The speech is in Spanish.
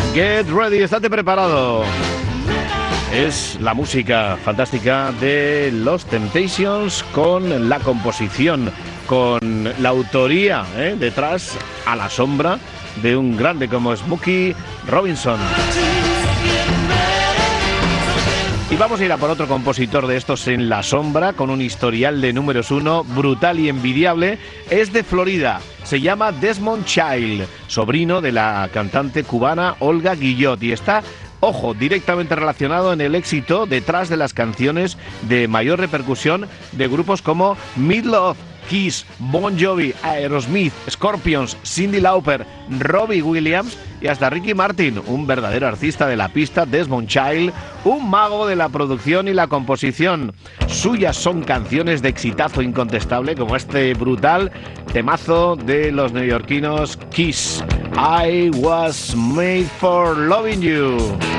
Get ready, estate preparado. Es la música fantástica de Los Temptations con la composición, con la autoría detrás, a la sombra, de un grande como Smokey Robinson. Y vamos a ir a por otro compositor de estos en la sombra, con un historial de números 1 brutal y envidiable. Es de Florida, se llama Desmond Child, sobrino de la cantante cubana Olga Guillot, y está, ojo, directamente relacionado en el éxito detrás de las canciones de mayor repercusión de grupos como Meatloaf, Kiss, Bon Jovi, Aerosmith, Scorpions, Cyndi Lauper, Robbie Williams y hasta Ricky Martin, un verdadero artista de la pista. Desmond Child, un mago de la producción y la composición. Suyas son canciones de exitazo incontestable, como este brutal temazo de los neoyorquinos Kiss, I Was Made for Loving You.